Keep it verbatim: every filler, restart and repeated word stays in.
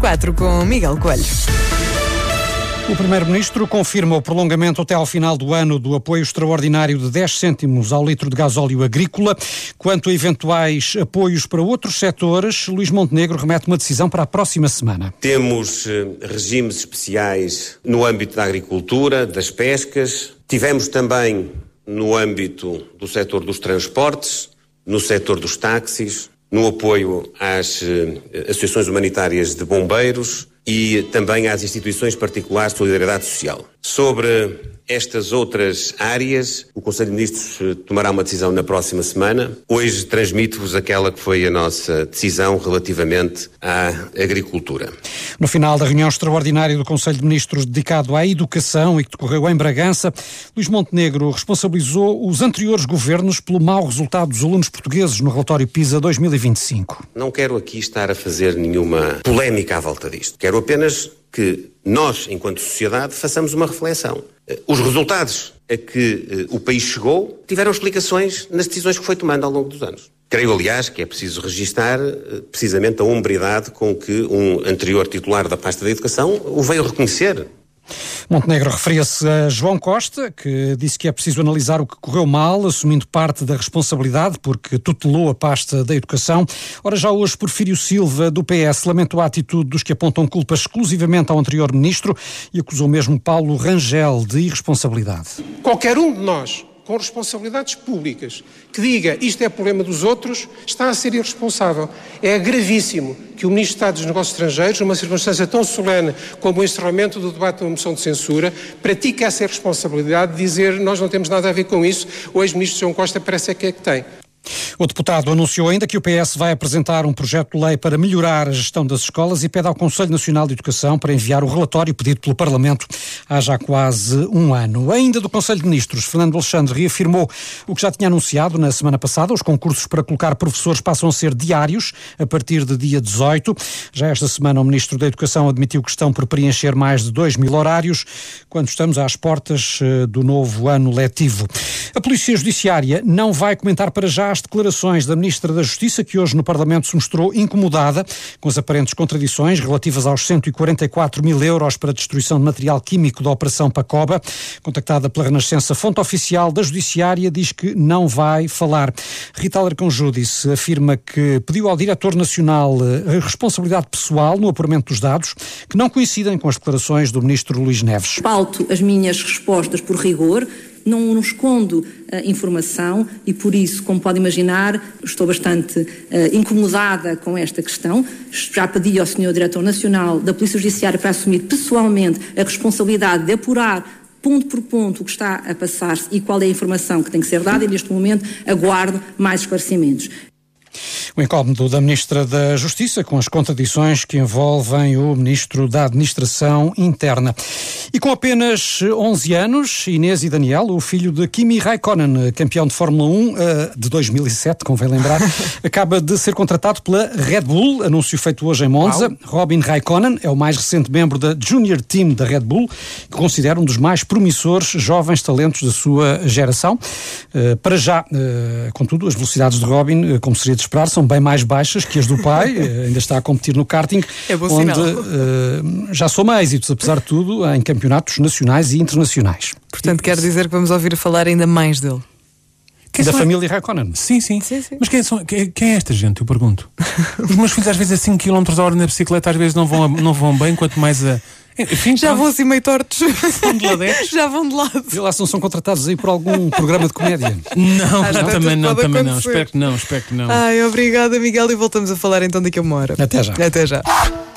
quatro com Miguel Coelho. O Primeiro-Ministro confirma o prolongamento até ao final do ano do apoio extraordinário de dez cêntimos ao litro de gasóleo agrícola. Quanto a eventuais apoios para outros setores, Luís Montenegro remete uma decisão para a próxima semana. Temos eh, regimes especiais no âmbito da agricultura, das pescas. Tivemos também no âmbito do setor dos transportes, no setor dos táxis, no apoio às eh, associações humanitárias de bombeiros e também às instituições particulares de solidariedade social. Sobre estas outras áreas, o Conselho de Ministros tomará uma decisão na próxima semana. Hoje transmito-vos aquela que foi a nossa decisão relativamente à agricultura. No final da reunião extraordinária do Conselho de Ministros dedicado à educação e que decorreu em Bragança, Luís Montenegro responsabilizou os anteriores governos pelo mau resultado dos alunos portugueses no relatório PISA dois mil e vinte e cinco. Não quero aqui estar a fazer nenhuma polémica à volta disto. Quero apenas que nós, enquanto sociedade, façamos uma reflexão. Os resultados a que uh, o país chegou tiveram explicações nas decisões que foi tomando ao longo dos anos. Creio, aliás, que é preciso registar uh, precisamente a hombridade com que um anterior titular da pasta da educação o veio reconhecer. Montenegro referia-se a João Costa, que disse que é preciso analisar o que correu mal, assumindo parte da responsabilidade, porque tutelou a pasta da educação. Ora, já hoje, Porfírio Silva, do P S, lamentou a atitude dos que apontam culpa exclusivamente ao anterior ministro e acusou mesmo Paulo Rangel de irresponsabilidade. Qualquer um de nós, com responsabilidades públicas, que diga isto é problema dos outros, está a ser irresponsável. É gravíssimo que o Ministro de Estado dos Negócios Estrangeiros, numa circunstância tão solene como o encerramento do debate de uma moção de censura, pratique essa irresponsabilidade de dizer nós não temos nada a ver com isso, o ex-ministro João Costa parece é que é que tem. O deputado anunciou ainda que o P S vai apresentar um projeto de lei para melhorar a gestão das escolas e pede ao Conselho Nacional de Educação para enviar o relatório pedido pelo Parlamento há já quase um ano. Ainda do Conselho de Ministros, Fernando Alexandre reafirmou o que já tinha anunciado na semana passada. Os concursos para colocar professores passam a ser diários a partir de dia dezoito. Já esta semana o Ministro da Educação admitiu que estão por preencher mais de dois mil horários, quando estamos às portas do novo ano letivo. A Polícia Judiciária não vai comentar para já as declarações da Ministra da Justiça, que hoje no Parlamento se mostrou incomodada com as aparentes contradições relativas aos cento e quarenta e quatro mil euros para a destruição de material químico da Operação Pacoba. Contactada pela Renascença, fonte oficial da Judiciária diz que não vai falar. Rita Alarcão-Judice afirma que pediu ao Diretor Nacional a responsabilidade pessoal no apuramento dos dados, que não coincidem com as declarações do Ministro Luís Neves. Pauto as minhas respostas por rigor, não escondo uh, informação e por isso, como pode imaginar, estou bastante uh, incomodada com esta questão. Já pedi ao senhor Diretor Nacional da Polícia Judiciária para assumir pessoalmente a responsabilidade de apurar ponto por ponto o que está a passar-se e qual é a informação que tem que ser dada e neste momento aguardo mais esclarecimentos. O incómodo da Ministra da Justiça com as contradições que envolvem o Ministro da Administração Interna. E com apenas onze anos, Inês e Daniel, o filho de Kimi Raikkonen, campeão de Fórmula um de dois mil e sete, convém lembrar, acaba de ser contratado pela Red Bull, anúncio feito hoje em Monza. Wow. Robin Raikkonen é o mais recente membro da Junior Team da Red Bull, que considera um dos mais promissores jovens talentos da sua geração. Uh, para já, uh, contudo, as velocidades de Robin, uh, como seria de esperar, são bem mais baixas que as do pai, ainda está a competir no karting, é bom onde sinal. uh, já soma êxitos, apesar de tudo, em campeonatos nacionais e internacionais. Portanto, quer dizer que vamos ouvir falar ainda mais dele. Quem da família Raikkonen. Sim, sim, sim, sim. Mas quem, são, quem, quem é esta gente, eu pergunto? Os meus filhos às vezes a cinco quilómetros a hora na bicicleta às vezes não vão, não vão bem, quanto mais a... Enfim, já vão assim meio tortos. Vão de ladetes. Já vão de lado. E lá se não são contratados aí por algum programa de comédia. Não, ah, não também não, também não. Espero que não, espero que não. Ai, obrigada, Miguel, e voltamos a falar então daqui a uma hora. Até já. Até já.